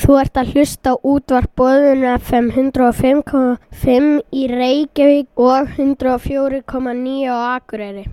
Þú ert að hlusta á útvarp Boðun FM 105,5 í Reykjavík og 104,9 á Akureyri.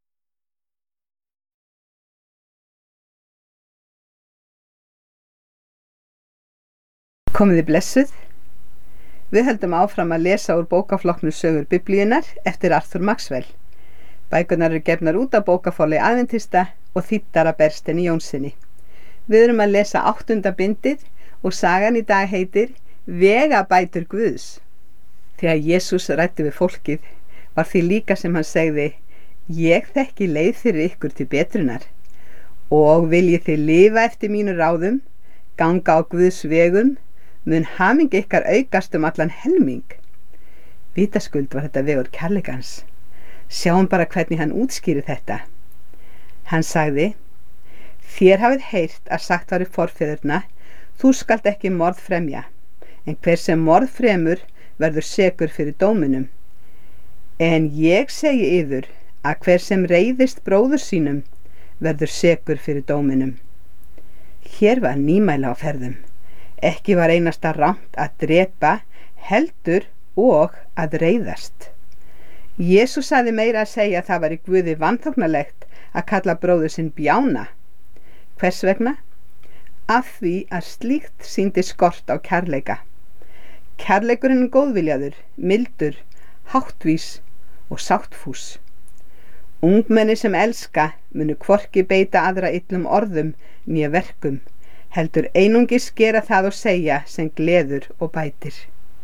Komiði blessuð. Við höldum áfram að lesa úr bókaflokknum Sögur Biblíunnar eftir Arthur Maxwell. Bækurnar eru gefnar út af bókaforlagi Aðventista og þýddar af Bergsteini Jónssyni. Við erum að lesa 8. bindið og sagan í dag heitir Vegabætur Guðs. Þegar Jesús ræddi við fólkið var því líka sem hann segði: Ég þekki leið fyrir ykkur til betrunar og viljið þið lifa eftir mínu ráðum, ganga á Guðs vegum, mun haming ykkar aukast allan helming. Vitaskuld var þetta vegur kærleikans. Sjáum bara hvernig hann útskýrir þetta. Hann sagði: Þér hafið heyrt að sagt var í forfeðurna: Þú skalt ekki morð fremja, en hver sem morð fremur verður sekur fyrir dóminum. En ég segi yður að hver sem reiðist bróður sínum verður sekur fyrir dóminum. Hér var nýmæli á ferðum. Ekki var einasta rangt að drepa, heldur og að reiðast. Jesús sagði meira að segja að það var í Guði vanþóknarlegt að kalla bróður sinn bjána. Hvers vegna? Af því að slíkt sýndi skort á kærleika. Kærleikurinn er góðviljaður, mildur, háttvís og sáttfús. Ungmenni sem elska munu hvorki beita aðra illum orðum né verkum, heldur einungis gera það og segja sem gleður og bætir.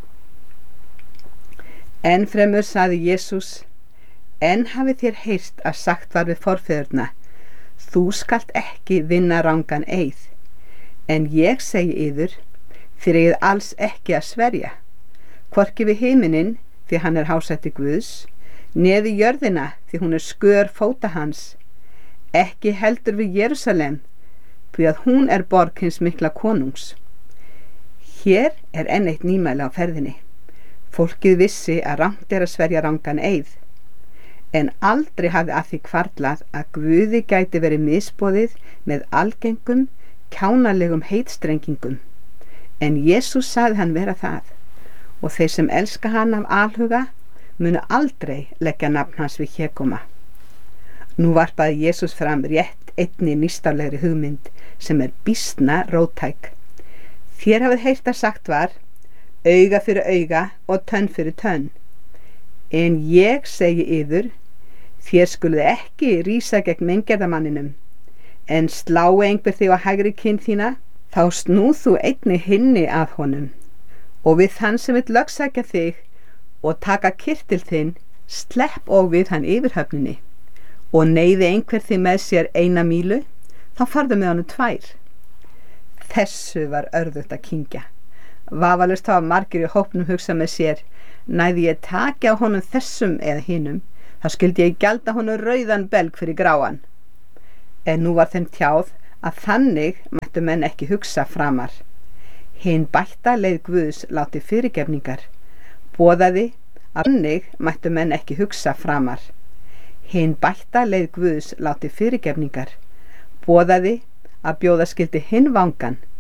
Enn fremur sagði Jesús: En hafið þér heyrt að sagt var við forfeðurna: Þú skalt ekki vinna rangan eið. En ég segi yður, þér eigið alls ekki að sverja, hvorki við himininn, því hann er hásætti Guðs, né við jörðina, því hún er skör fóta hans, ekki heldur við Jerúsalem, því að hún er borg hins mikla konungs. Hér er enn eitt nýmæli á ferðinni. Fólkið vissi að rangt er að sverja rangan eið, en aldrei hafði að því hvarflað að Guði gæti verið misboðið með algengum, kjánalegum heitstrengingum. En Jesús sagði hann vera það, og þeir sem elska hann af alhuga munu aldrei leggja nafn hans við hégóma. Nú varpaði Jesús fram rétt einni nýstárlegri hugmynd sem er býsna róttæk. Þér hafið heyrt að sagt var: Auga fyrir auga og tönn fyrir tönn. En ég segi yður, þér skuluð ekki rísa gegn meingerðamanninum, en slái einhver þig á hægri kinn þína, þá snúð þú einni hinni að honum. Og við þann sem vill lögsækja þig og taka kyrtil þinn, slepp og við hann yfirhöfninni. Og neyði einhver þig með sér 1 mílu, þá farðu með honum 2. Þessu var örðugt að kyngja. Vafalaust hafa margir í hópnum hugsað með sér: Næði ég taki á honum þessum eða hinum, þá skyldi ég gjalda honum rauðan belg fyrir gráan. En nú var þeim tjáð að þannig mættu menn ekki hugsa framar. Hin bætta leið Guðs láti fyrirgefningar, boðaði að þannig mættu menn ekki hugsa framar. Hin bætta leið Guðs láti fyrirgefningar, boðaði að bjóða skyldi hinn vangan